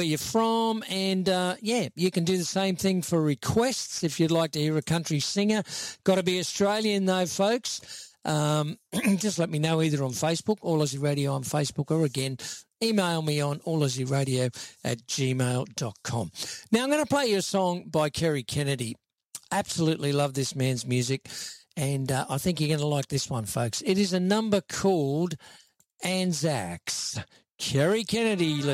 you're from, and you can do the same thing for requests if you'd like to hear a country singer. Got to be Australian though, folks. Just let me know either on Facebook, All Aussie Radio on Facebook, or again, email me on allausiradio@gmail.com. Now, I'm going to play you a song by Kerry Kennedy. Absolutely love this man's music, and I think you're going to like this one, folks. It is a number called Anzacs. Kerry Kennedy.